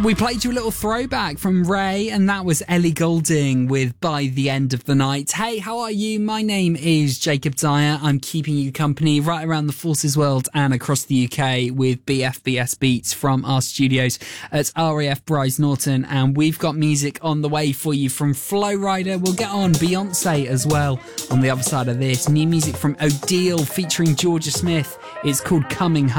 We played you a little throwback from Ray, and that was Ellie Goulding with By the End of the Night. Hey, how are you? My name is Jacob Dyer. I'm keeping you company right around the Forces world and across the UK with BFBS Beats from our studios at RAF Bryce Norton, and we've got music on the way for you from Flow Rider. We'll get on Beyonce as well on the other side of this. New music from Odile featuring Georgia Smith. It's called Coming Home.